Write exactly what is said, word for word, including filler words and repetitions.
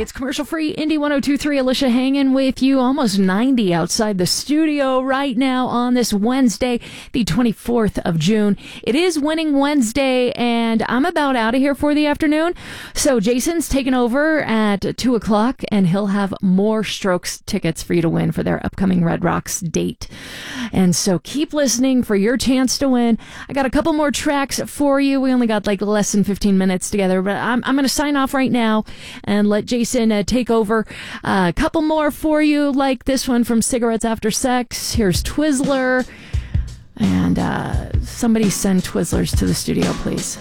It's commercial free. Indy one oh two point three. Alicia hanging with you. Almost ninety outside the studio right now on this Wednesday, the twenty-fourth of June. It is Winning Wednesday, and I'm about out of here for the afternoon. So Jason's taking over at two o'clock, and he'll have more Strokes tickets for you to win for their upcoming Red Rocks date. And so keep listening for your chance to win. I got a couple more tracks for you. We only got like less than fifteen minutes together, but I'm, I'm going to sign off right now and let Jason uh, take over. Uh, a couple more for you, like this one from Cigarettes After Sex. Here's Twizzler. And uh, somebody send Twizzlers to the studio, please.